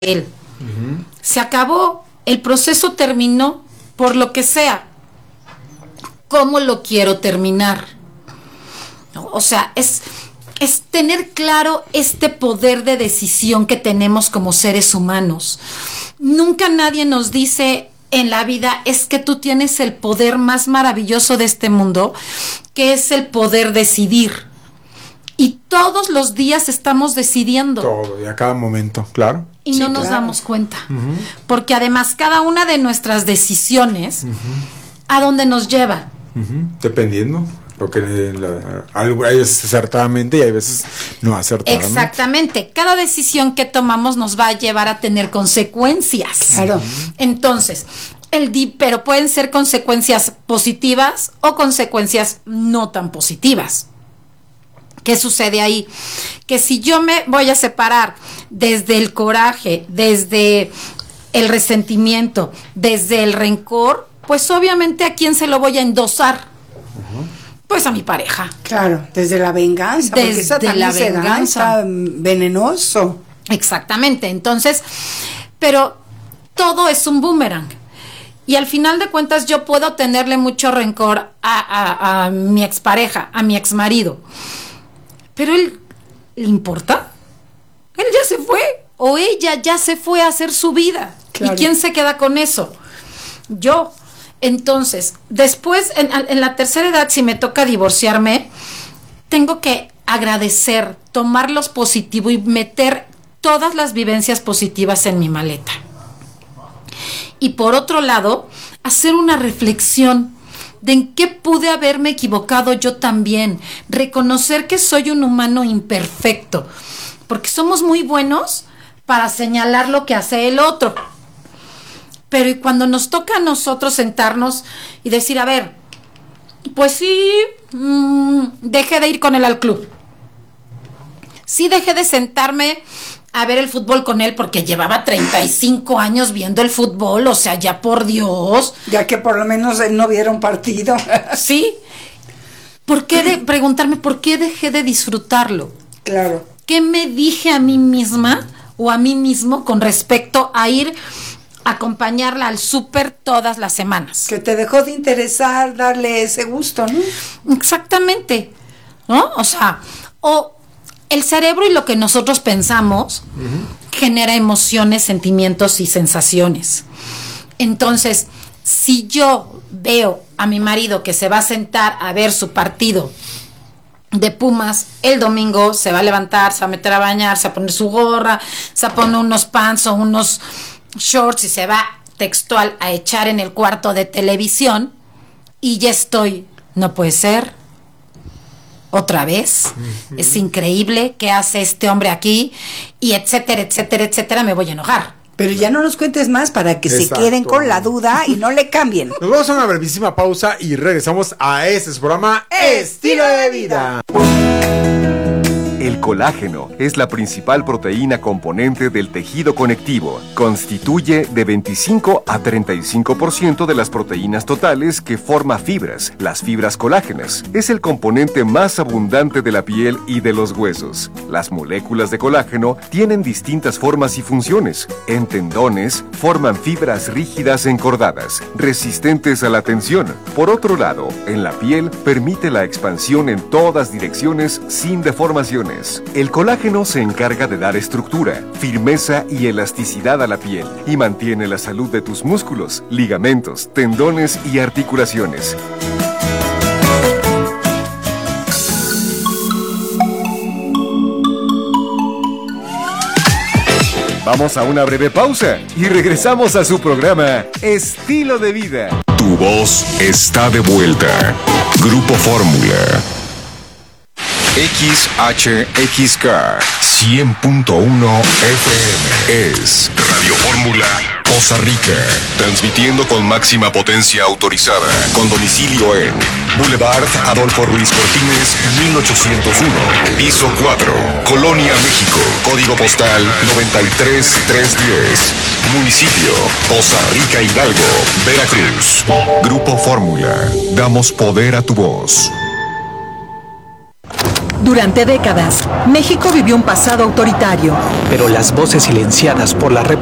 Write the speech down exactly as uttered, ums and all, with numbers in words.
él. Uh-huh. Se acabó, el proceso terminó, por lo que sea. ¿Cómo lo quiero terminar? ¿No? O sea, es, es tener claro este poder de decisión que tenemos como seres humanos. Nunca nadie nos dice en la vida, es que tú tienes el poder más maravilloso de este mundo, que es el poder decidir. Y todos los días estamos decidiendo. Todo, y a cada momento, claro. Y sí, no nos claro. damos cuenta. Uh-huh. Porque además cada una de nuestras decisiones, uh-huh. ¿a dónde nos lleva? Uh-huh. Dependiendo. Porque la, algo, hay veces acertadamente y hay veces no acertadamente. Exactamente. Cada decisión que tomamos nos va a llevar a tener consecuencias. Claro. Uh-huh. Entonces, el di, pero pueden ser consecuencias positivas o consecuencias no tan positivas. ¿Qué sucede ahí? Que si yo me voy a separar desde el coraje, desde el resentimiento, desde el rencor, pues obviamente ¿a quién se lo voy a endosar? Uh-huh. Pues a mi pareja. Claro, desde la venganza. Desde porque esa la venganza. Da, venenoso. Exactamente. Entonces, pero todo es un boomerang. Y al final de cuentas yo puedo tenerle mucho rencor a, a, a mi expareja, a mi exmarido. Pero él, ¿le importa? Él ya se fue, o ella ya se fue a hacer su vida. Claro. ¿Y quién se queda con eso? Yo. Entonces, después, en, en la tercera edad, si me toca divorciarme, tengo que agradecer, tomar lo positivo y meter todas las vivencias positivas en mi maleta. Y por otro lado, hacer una reflexión de en qué pude haberme equivocado yo también, reconocer que soy un humano imperfecto, porque somos muy buenos para señalar lo que hace el otro, pero y cuando nos toca a nosotros sentarnos y decir, a ver, pues sí, mmm, dejé de ir con él al club, sí dejé de sentarme a ver el fútbol con él porque llevaba treinta y cinco años viendo el fútbol, o sea, ya por Dios. Ya que por lo menos él no viera un partido. Sí. ¿Por qué de, preguntarme por qué dejé de disfrutarlo? Claro. ¿Qué me dije a mí misma o a mí mismo con respecto a ir a acompañarla al súper todas las semanas? Que te dejó de interesar darle ese gusto, ¿no? Exactamente. ¿No? O sea, o el cerebro y lo que nosotros pensamos uh-huh. genera emociones, sentimientos y sensaciones. Entonces, si yo veo a mi marido que se va a sentar a ver su partido de Pumas el domingo, se va a levantar, se va a meter a bañar, se va a poner su gorra, se va a poner unos pants o unos shorts y se va textual a echar en el cuarto de televisión y ya estoy, no puede ser. Otra vez, uh-huh. es increíble qué hace este hombre aquí y etcétera, etcétera, etcétera, me voy a enojar. Pero ya no nos cuentes más para que Exacto. se queden con la duda y no le cambien. Nos vamos a una brevísima pausa y regresamos a este programa Estilo de Vida. El colágeno es la principal proteína componente del tejido conectivo. Constituye de veinticinco a treinta y cinco por ciento de las proteínas totales que forma fibras, las fibras colágenas. Es el componente más abundante de la piel y de los huesos. Las moléculas de colágeno tienen distintas formas y funciones. En tendones, forman fibras rígidas encordadas, resistentes a la tensión. Por otro lado, en la piel, permite la expansión en todas direcciones sin deformaciones. El colágeno se encarga de dar estructura, firmeza y elasticidad a la piel y mantiene la salud de tus músculos, ligamentos, tendones y articulaciones. Vamos a una breve pausa y regresamos a su programa Estilo de Vida. Tu voz está de vuelta. Grupo Fórmula. X H X K cien punto uno F M es Radio Fórmula Poza Rica, transmitiendo con máxima potencia autorizada, con domicilio en Boulevard Adolfo Ruiz Cortines, mil ochocientos uno, piso cuatro, Colonia, México, código postal noventa y tres mil trescientos diez, municipio Poza Rica, Hidalgo, Veracruz. Grupo Fórmula, damos poder a tu voz. Durante décadas, México vivió un pasado autoritario. Pero las voces silenciadas por la represión